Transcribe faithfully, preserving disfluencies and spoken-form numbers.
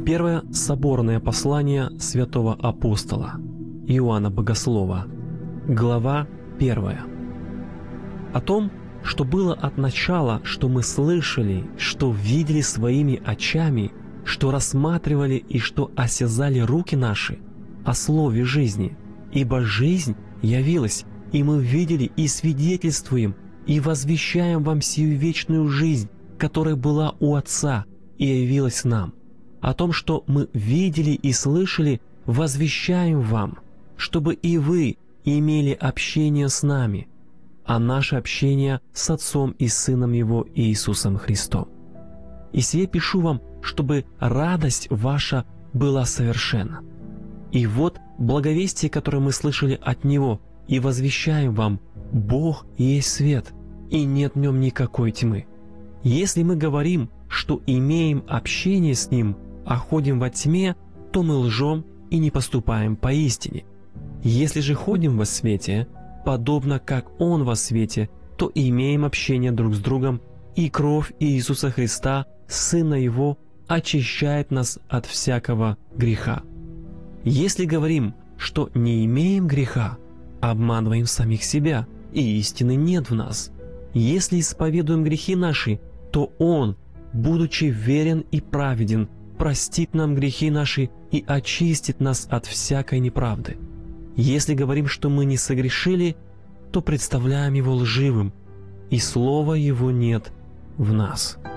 Первое соборное послание святого апостола Иоанна Богослова, глава первая. О том, что было от начала, что мы слышали, что видели своими очами, что рассматривали и что осязали руки наши, о слове жизни. Ибо жизнь явилась, и мы видели и свидетельствуем, и возвещаем вам сию вечную жизнь, которая была у Отца и явилась нам. О том, что мы видели и слышали, возвещаем вам, чтобы и вы имели общение с нами, а наше общение с Отцом и Сыном Его Иисусом Христом. И сие пишу вам, чтобы радость ваша была совершенна. И вот благовестие, которое мы слышали от Него, и возвещаем вам: Бог есть свет, и нет в нем никакой тьмы. Если мы говорим, что имеем общение с Ним, а ходим во тьме, то мы лжем и не поступаем поистине. Если же ходим во свете, подобно как Он во свете, то имеем общение друг с другом, и кровь Иисуса Христа, Сына Его, очищает нас от всякого греха. Если говорим, что не имеем греха, обманываем самих себя, и истины нет в нас. Если исповедуем грехи наши, то Он, будучи верен и праведен, простит нам грехи наши и очистит нас от всякой неправды. Если говорим, что мы не согрешили, то представляем Его лживым, и слова Его нет в нас.